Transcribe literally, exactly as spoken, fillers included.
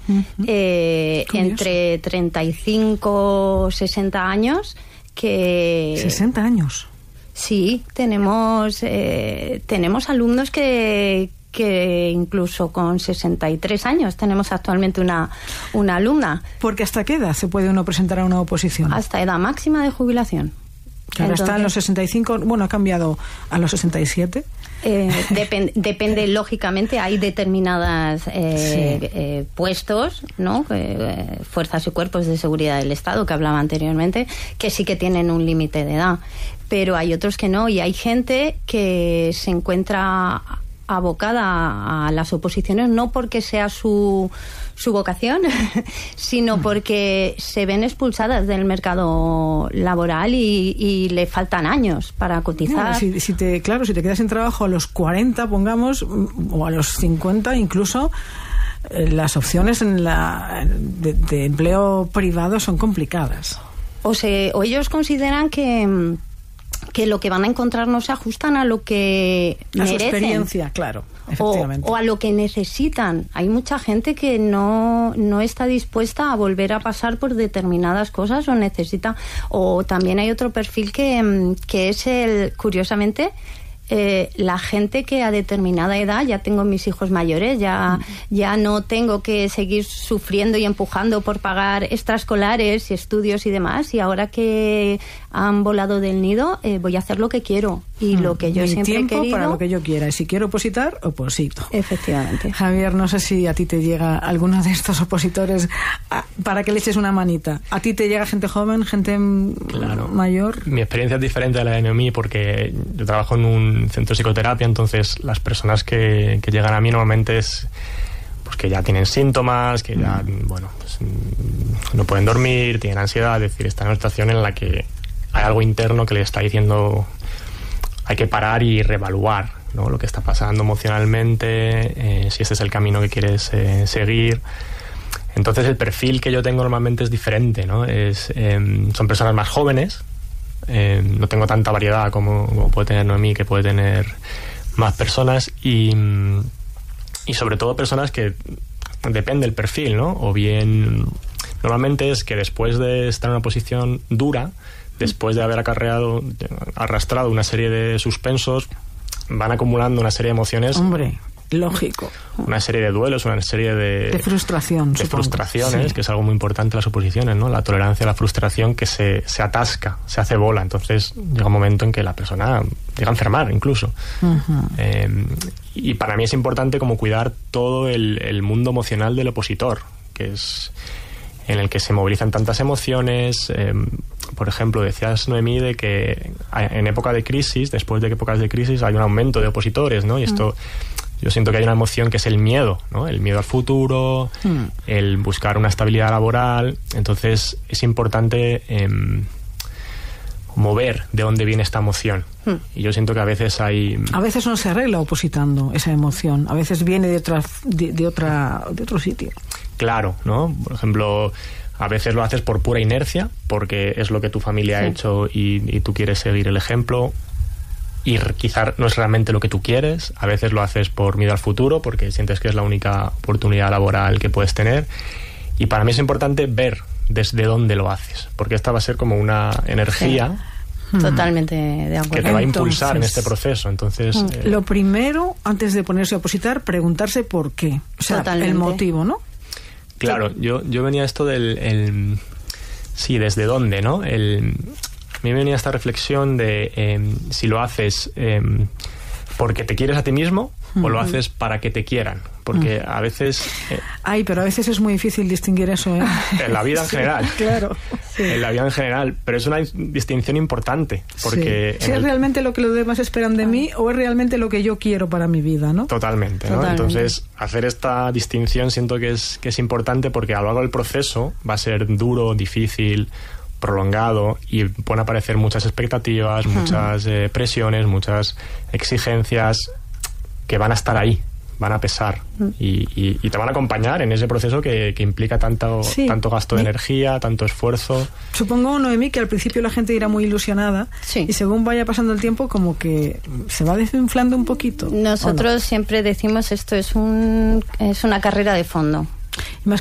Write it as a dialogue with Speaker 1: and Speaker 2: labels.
Speaker 1: uh-huh.
Speaker 2: eh, entre treinta y cinco, sesenta años, que...
Speaker 1: ¿sesenta años?
Speaker 2: Sí, tenemos, eh, tenemos alumnos que... que incluso con sesenta y tres años tenemos actualmente una, una alumna.
Speaker 1: ¿Porque hasta qué edad se puede uno presentar a una oposición?
Speaker 2: Hasta edad máxima de jubilación.
Speaker 1: Que ahora está en los sesenta y cinco, bueno, ha cambiado a los sesenta y siete.
Speaker 2: Eh, depend, depende, lógicamente, hay determinadas eh, sí. eh, puestos, ¿no? Eh, fuerzas y cuerpos de seguridad del Estado, que hablaba anteriormente, que sí que tienen un límite de edad, pero hay otros que no, y hay gente que se encuentra abocada a las oposiciones no porque sea su, su vocación, sino porque se ven expulsadas del mercado laboral y, y le faltan años para cotizar.
Speaker 1: No, si, si te, claro, si te quedas sin trabajo a los cuarenta, pongamos, o a los cincuenta incluso, eh, las opciones en la, de, de empleo privado son complicadas.
Speaker 2: O, se, o ellos consideran que... que lo que van a encontrar no se ajustan a lo que
Speaker 1: a
Speaker 2: merecen.
Speaker 1: su experiencia, claro, efectivamente.
Speaker 2: O, o a lo que necesitan. Hay mucha gente que no, no está dispuesta a volver a pasar por determinadas cosas o necesita... O también hay otro perfil que, que es el, curiosamente... Eh, la gente que a determinada edad, ya tengo mis hijos mayores, ya, ya no tengo que seguir sufriendo y empujando por pagar extraescolares y estudios y demás, y ahora que han volado del nido, eh, voy a hacer lo que quiero y mm, lo que yo siempre he querido.
Speaker 1: Tiempo para lo que yo quiera, y si quiero opositar, oposito.
Speaker 2: Efectivamente.
Speaker 1: Javier, no sé si a ti te llega alguno de estos opositores a, para que le eches una manita. ¿A ti te llega gente joven, gente
Speaker 3: claro.
Speaker 1: mayor?
Speaker 3: Mi experiencia es diferente a la de Noemí porque yo trabajo en un centro de psicoterapia, entonces las personas que, que llegan a mí normalmente es pues que ya tienen síntomas, que ya mm. bueno pues, no pueden dormir, tienen ansiedad, es decir, están en una situación en la que hay algo interno que les está diciendo hay que parar y reevaluar, ¿no? Lo que está pasando emocionalmente, eh, si este es el camino que quieres eh, seguir. Entonces el perfil que yo tengo normalmente es diferente, ¿no? Es, eh, son personas más jóvenes. Eh, no tengo tanta variedad como, como puede tener Noemí, que puede tener más personas, y, y sobre todo personas que depende del perfil, ¿no? O bien, normalmente es que después de estar en una posición dura, después de haber acarreado, arrastrado una serie de suspensos, van acumulando una serie de emociones.
Speaker 1: Hombre, lógico.
Speaker 3: Una serie de duelos, una serie de...
Speaker 1: De frustración,
Speaker 3: De
Speaker 1: supongo.
Speaker 3: frustraciones,
Speaker 1: sí.
Speaker 3: que es algo muy importante en las oposiciones, ¿no? La tolerancia a la frustración que se, se atasca, se hace bola. Entonces llega un momento en que la persona llega a enfermar, incluso.
Speaker 1: Uh-huh.
Speaker 3: Eh, y para mí es importante como cuidar todo el, el mundo emocional del opositor, que es en el que se movilizan tantas emociones. Eh, por ejemplo, decías, Noemí, de que en época de crisis, después de épocas de crisis, hay un aumento de opositores, ¿no? Y esto... Uh-huh. Yo siento que hay una emoción que es el miedo, ¿no? El miedo al futuro, mm. el buscar una estabilidad laboral. Entonces es importante eh, mover de dónde viene esta emoción. Mm. Y yo siento que a veces hay...
Speaker 1: A veces no se arregla opositando esa emoción. A veces viene de otra, de, de otra, de otro sitio.
Speaker 3: Claro, ¿no? Por ejemplo, a veces lo haces por pura inercia, porque es lo que tu familia sí. ha hecho y, y tú quieres seguir el ejemplo. Y quizá no es realmente lo que tú quieres. A veces lo haces por miedo al futuro, porque sientes que es la única oportunidad laboral que puedes tener. Y para mí es importante ver desde dónde lo haces, porque esta va a ser como una energía
Speaker 2: sí. Totalmente de acuerdo.
Speaker 3: que te va a impulsar
Speaker 1: Entonces,
Speaker 3: en este proceso. Entonces,
Speaker 1: mm,
Speaker 3: eh,
Speaker 1: lo primero, antes de ponerse a opositar, preguntarse por qué. O sea, Totalmente. El motivo, ¿no?
Speaker 3: Claro, yo, yo venía a esto del... El, sí, desde dónde, ¿no? El... A mí me venía esta reflexión de eh, si lo haces eh, porque te quieres a ti mismo uh-huh. o lo haces para que te quieran. Porque uh-huh. a veces... Eh,
Speaker 1: Ay, pero a veces es muy difícil distinguir eso, ¿eh?
Speaker 3: En la vida en
Speaker 1: sí,
Speaker 3: general.
Speaker 1: Claro. Sí.
Speaker 3: En la vida en general. Pero es una distinción importante. Porque
Speaker 1: sí. Si es
Speaker 3: el...
Speaker 1: realmente lo que los demás esperan de mí o es realmente lo que yo quiero para mi vida, ¿no?
Speaker 3: Totalmente, ¿no?
Speaker 1: Totalmente.
Speaker 3: Entonces, hacer esta distinción siento que es, que es importante, porque a lo largo del proceso va a ser duro, difícil, prolongado, y pueden aparecer muchas expectativas, muchas eh, presiones, muchas exigencias que van a estar ahí, van a pesar y, y, y te van a acompañar en ese proceso que, que implica tanto, sí. tanto gasto de energía, tanto esfuerzo.
Speaker 1: Supongo, Noemí, que al principio la gente irá muy ilusionada sí. y según vaya pasando el tiempo como que se va desinflando un poquito.
Speaker 2: Nosotros no? siempre decimos esto es, un, es una carrera de fondo.
Speaker 1: Más